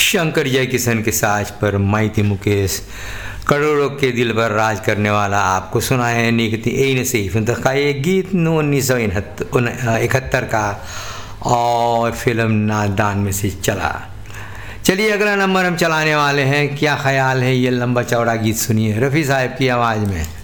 शंकर जयकिशन के साज पर माइती मुकेश करोड़ों के दिल पर राज करने वाला आपको सुनाए निकती ए नसीफ का ये गीत 1971 का और फिल्म नादान में से चला। चलिए अगला नंबर हम चलाने वाले हैं। क्या ख्याल है, ये लंबा चौड़ा गीत सुनिए रफ़ी साहब की आवाज़ में।